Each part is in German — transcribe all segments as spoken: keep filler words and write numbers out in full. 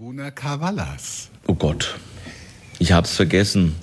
Einwohner Kavallas. Oh Gott, ich hab's vergessen.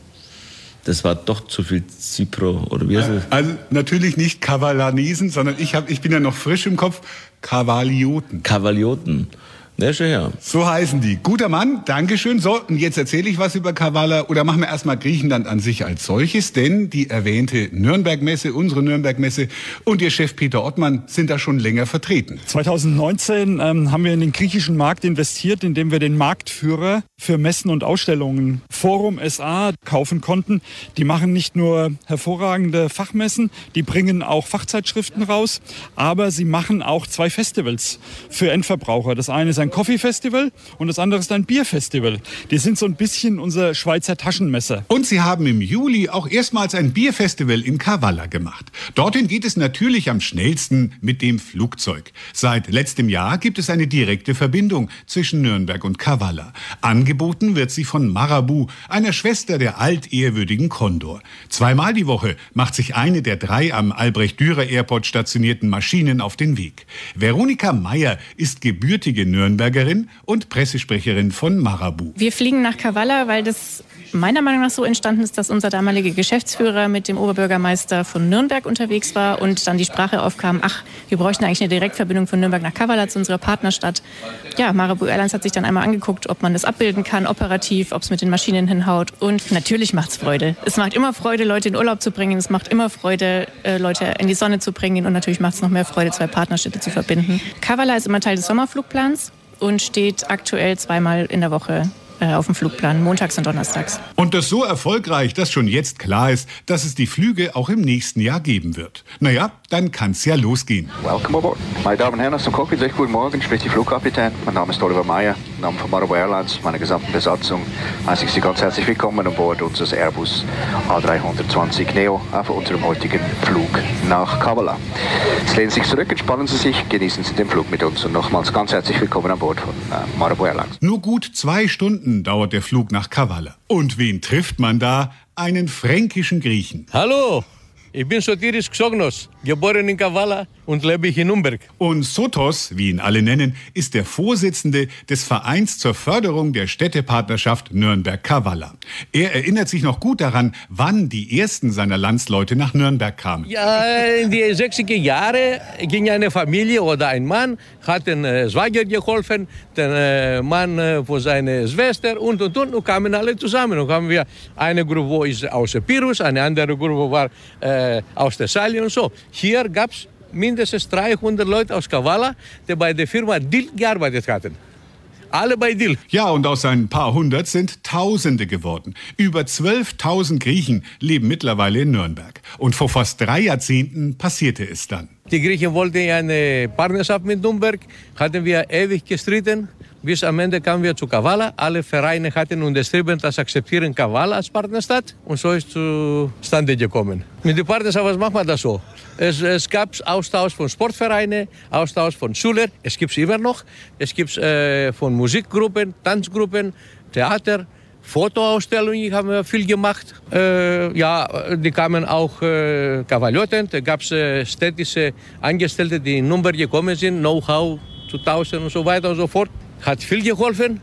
Das war doch zu viel Cipro, oder wie ist es? Also natürlich nicht Kavalanesen, sondern ich, hab, ich bin ja noch frisch im Kopf, Kavalioten. Kavalioten. Ja, schon, ja. So heißen die. Guter Mann, Dankeschön. So, und jetzt erzähle ich was über Kavala. Oder machen wir erstmal Griechenland an sich als solches. Denn die erwähnte Nürnberg-Messe, unsere Nürnberg-Messe und ihr Chef Peter Ottmann sind da schon länger vertreten. zwanzig neunzehn ähm, haben wir in den griechischen Markt investiert, indem wir den Marktführer für Messen und Ausstellungen Forum S A kaufen konnten. Die machen nicht nur hervorragende Fachmessen, die bringen auch Fachzeitschriften raus, aber sie machen auch zwei Festivals für Endverbraucher. Das eine ist ein Coffee-Festival und das andere ist ein Bier-Festival. Die sind so ein bisschen unser Schweizer Taschenmesser. Und sie haben im Juli auch erstmals ein Bierfestival in Kavala gemacht. Dorthin geht es natürlich am schnellsten mit dem Flugzeug. Seit letztem Jahr gibt es eine direkte Verbindung zwischen Nürnberg und Kavala. Angeboten wird sie von Marabu, einer Schwester der altehrwürdigen Condor. Zweimal die Woche macht sich eine der drei am Albrecht-Dürer-Airport stationierten Maschinen auf den Weg. Veronika Meyer ist gebürtige Nürnbergerin und Pressesprecherin von Marabu. Wir fliegen nach Kavala, weil das meiner Meinung nach so entstanden ist, dass unser damaliger Geschäftsführer mit dem Oberbürgermeister von Nürnberg unterwegs war und dann die Sprache aufkam, ach, wir bräuchten eigentlich eine Direktverbindung von Nürnberg nach Kavala zu unserer Partnerstadt. Ja, Marabu Airlines hat sich dann einmal angeguckt, ob man das abbilden kann, operativ, ob es mit den Maschinen hinhaut. Und natürlich macht es Freude. Es macht immer Freude, Leute in Urlaub zu bringen. Es macht immer Freude, Leute in die Sonne zu bringen. Und natürlich macht es noch mehr Freude, zwei Partnerstädte zu verbinden. Kavala ist immer Teil des Sommerflugplans und steht aktuell zweimal in der Woche auf dem Flugplan, montags und donnerstags. Und das so erfolgreich, dass schon jetzt klar ist, dass es die Flüge auch im nächsten Jahr geben wird. Naja, dann kann's ja losgehen. Welcome aboard. Meine Damen und Herren aus dem Cockpit, recht guten Morgen, spricht die Flugkapitän. Mein Name ist Oliver Meyer, im Namen von Marabu Airlines, meiner gesamten Besatzung heiße ich Sie ganz herzlich willkommen an Bord unseres Airbus A dreihundertzwanzig Neo auf unserem heutigen Flug nach Kavala. Jetzt lehnen Sie sich zurück, entspannen Sie sich, genießen Sie den Flug mit uns und nochmals ganz herzlich willkommen an Bord von äh, Marabu Airlines. Nur gut zwei Stunden dauert der Flug nach Kavala. Und wen trifft man da? Einen fränkischen Griechen. Hallo, ich bin Sotiris Xognos, geboren in Kavala und lebe ich in Nürnberg. Und Sotos, wie ihn alle nennen, ist der Vorsitzende des Vereins zur Förderung der Städtepartnerschaft Nürnberg-Kavala. Er erinnert sich noch gut daran, wann die ersten seiner Landsleute nach Nürnberg kamen. Ja, in die sechziger Jahre ging eine Familie oder ein Mann, hat den äh, Schwager geholfen, den äh, Mann äh, für seine Schwester und und und und kamen alle zusammen. Und haben wir eine Gruppe ist aus Epirus, eine andere Gruppe war äh, aus Thessalien und so. Hier gab es mindestens dreihundert Leute aus Kavala, die bei der Firma Dil gearbeitet hatten. Alle bei Dil. Ja, und aus ein paar hundert sind Tausende geworden. Über zwölftausend Griechen leben mittlerweile in Nürnberg. Und vor fast drei Jahrzehnten passierte es dann. Die Griechen wollten eine Partnerschaft mit Nürnberg, hatten wir ewig gestritten. Bis am Ende kamen wir zu Kavala. Alle Vereine hatten unterschrieben, das akzeptieren Kavala als Partnerstadt. Und so ist zustande gekommen. Mit der Partnerschaft, was macht man das so? Es, es gab Austausch von Sportvereinen, Austausch von Schülern. Es gibt es immer noch. Es gibt äh, von Musikgruppen, Tanzgruppen, Theater, Fotoausstellungen haben wir viel gemacht. Äh, ja, die kamen auch äh, Kavalioten. Da gab es äh, städtische Angestellte, die in Nürnberg gekommen sind, Know-how zu tauschen und so weiter und so fort. Hat viel geholfen.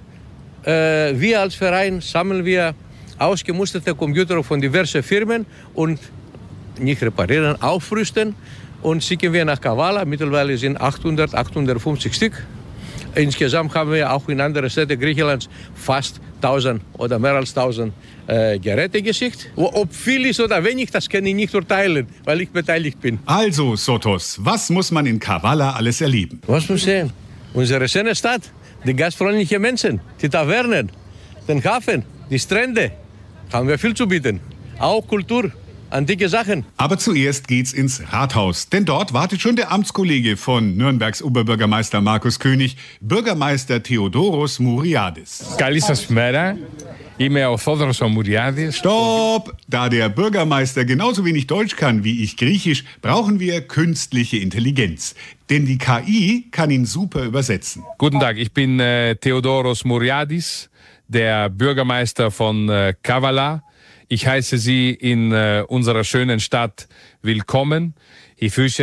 Äh, wir als Verein sammeln wir ausgemusterte Computer von diversen Firmen und nicht reparieren, aufrüsten und schicken wir nach Kavala. Mittlerweile sind achthundert, achthundertfünfzig Stück. Insgesamt haben wir auch in andere Städte Griechenlands fast tausend oder mehr als tausend äh, Geräte geschickt. Ob viel ist oder wenig, das kann ich nicht urteilen, weil ich beteiligt bin. Also, Sotos, was muss man in Kavala alles erleben? Was muss sehen? Unsere schöne Stadt, die gastfreundlichen Menschen, die Tavernen, den Hafen, die Strände. Haben wir viel zu bieten. Auch Kultur. Antike Sachen. Aber zuerst geht's ins Rathaus, denn dort wartet schon der Amtskollege von Nürnbergs Oberbürgermeister Markus König, Bürgermeister Theodoros Mouriadis. Καλή σας μέρα. Είμαι ο Θόδωρος Mouriadis. Stopp! Da der Bürgermeister genauso wenig Deutsch kann wie ich Griechisch, brauchen wir künstliche Intelligenz. Denn die K I kann ihn super übersetzen. Guten Tag, ich bin äh, Theodoros Mouriadis, der Bürgermeister von äh, Kavala. Ich heiße Sie in äh, unserer schönen Stadt willkommen. Ich wünsche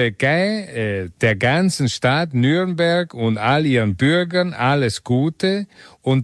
äh, der ganzen Stadt Nürnberg und all ihren Bürgern alles Gute und